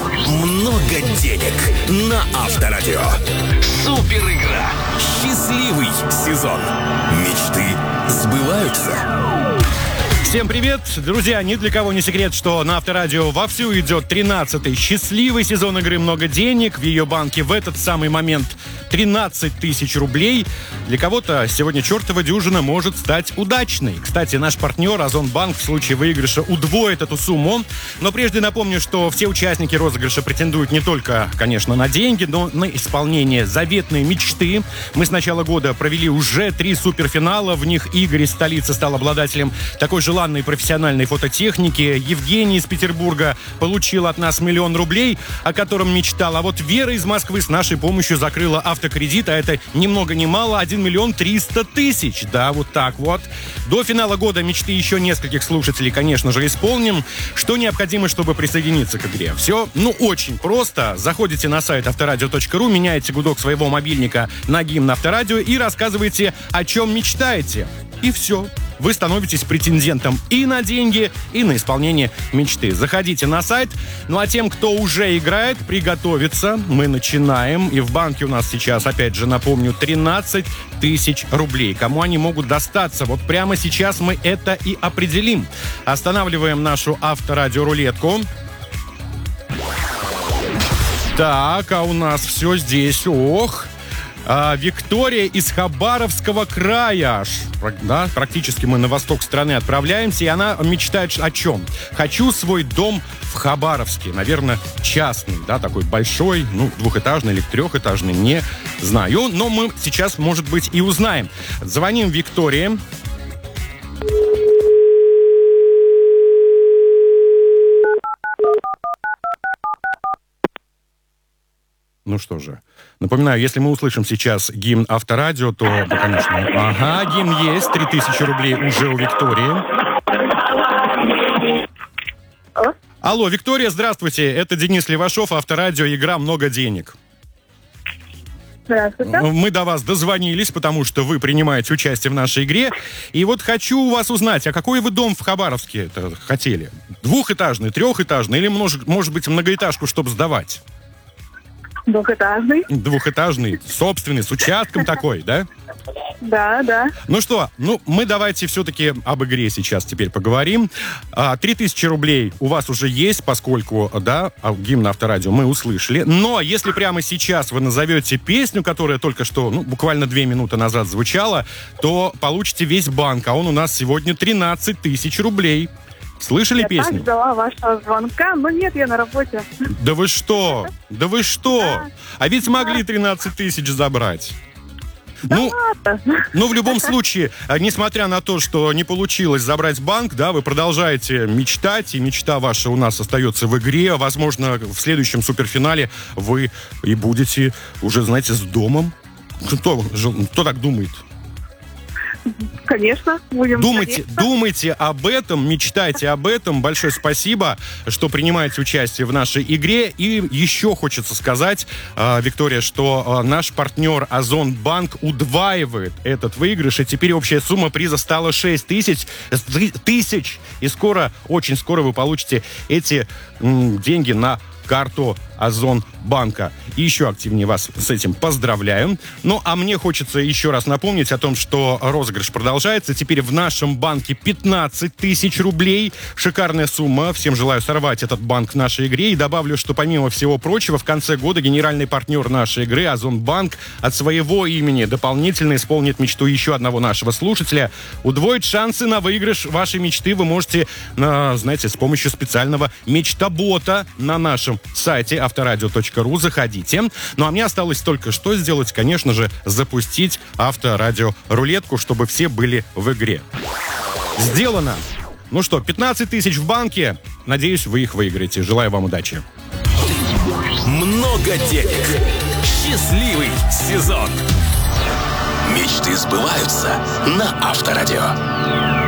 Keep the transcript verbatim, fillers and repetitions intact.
Много денег на Авторадио. Супер игра. Счастливый сезон. Мечты сбываются. Всем привет! Друзья, ни для кого не секрет, что на Авторадио вовсю идет тринадцатый счастливый сезон игры «Много денег». В ее банке в этот самый момент тринадцать тысяч рублей. Для кого-то сегодня чертова дюжина может стать удачной. Кстати, наш партнер Озонбанк в случае выигрыша удвоит эту сумму. Но прежде напомню, что все участники розыгрыша претендуют не только, конечно, на деньги, но на исполнение заветной мечты. Мы с начала года провели уже три суперфинала. В них Игорь из столицы стал обладателем такой желанной профессиональной фототехники. Евгений из Петербурга получил от нас миллион рублей, о котором мечтал. А вот Вера из Москвы с нашей помощью закрыла автокредит, а это ни много ни мало один миллион триста тысяч. Да, вот так вот. До финала года мечты еще нескольких слушателей, конечно же, исполним. Что необходимо, чтобы присоединиться к игре? Все, ну, очень просто. Заходите на сайт авторадио точка ру, меняете гудок своего мобильника на гимн Авторадио и рассказываете, о чем мечтаете. И все. Вы становитесь претендентом и на деньги, и на исполнение мечты. Заходите на сайт. Ну а тем, кто уже играет, приготовиться. Мы начинаем. И в банке у нас сейчас, опять же, напомню, тринадцать тысяч рублей. Кому они могут достаться? Вот прямо сейчас мы это и определим. Останавливаем нашу авторадиорулетку. Так, а у нас все здесь. Ох. А, Виктория из Хабаровского края. Да, практически мы на восток страны отправляемся, и она мечтает о чем? Хочу свой дом в Хабаровске. Наверное, частный, да, такой большой, ну, двухэтажный или трехэтажный, не знаю. Но мы сейчас, может быть, и узнаем. Звоним Виктории. Ну что же, напоминаю, если мы услышим сейчас гимн Авторадио, то, да, конечно, ага, гимн есть, три тысячи рублей уже у Виктории. Алло. Алло, Виктория, здравствуйте, это Денис Левашов, Авторадио, игра «Много денег». Здравствуйте. Мы до вас дозвонились, потому что вы принимаете участие в нашей игре. И вот хочу у вас узнать, а какой вы дом в Хабаровске хотели? Двухэтажный, трехэтажный или, может, может быть, многоэтажку, чтобы сдавать? Двухэтажный. Двухэтажный, собственный, с участком такой, да? Да, да. Ну что, ну мы давайте все-таки об игре сейчас теперь поговорим. Три тысячи рублей у вас уже есть, поскольку, да, гимн Авторадио мы услышали. Но если прямо сейчас вы назовете песню, которая только что, ну, буквально две минуты назад звучала, то получите весь банк, а он у нас сегодня тринадцать тысяч рублей. Слышали я песню? Я так ждала вашего звонка, но нет, я на работе. Да вы что? Да вы что? Да. А ведь смогли тринадцать тысяч забрать. Да ну, ладно. ну, в любом случае, несмотря на то, что не получилось забрать банк, да, вы продолжаете мечтать, и мечта ваша у нас остается в игре. Возможно, в следующем суперфинале вы и будете уже, знаете, с домом. Кто, кто так думает? Конечно, будем. Думайте, конечно. думайте об этом, мечтайте об этом. Большое спасибо, что принимаете участие в нашей игре. И еще хочется сказать, э, Виктория, что э, наш партнер Озонбанк удваивает этот выигрыш. И теперь общая сумма приза стала шесть тысяч. Тысяч. И скоро, очень скоро вы получите эти м, деньги на карту Озонбанка. И еще активнее вас с этим поздравляю. Ну, а мне хочется еще раз напомнить о том, что розыгрыш продолжается. Теперь в нашем банке пятнадцать тысяч рублей. Шикарная сумма. Всем желаю сорвать этот банк в нашей игре. И добавлю, что помимо всего прочего, в конце года генеральный партнер нашей игры Озонбанк от своего имени дополнительно исполнит мечту еще одного нашего слушателя. Удвоить шансы на выигрыш вашей мечты вы можете, знаете, с помощью специального мечтобота на нашем сайте авторадио точка ру. Заходите. Ну, а мне осталось только что сделать, конечно же, запустить авторадио-рулетку, чтобы все были в игре. Сделано. Ну что, пятнадцать тысяч в банке. Надеюсь, вы их выиграете. Желаю вам удачи. Много денег. Счастливый сезон. Мечты сбываются на Авторадио.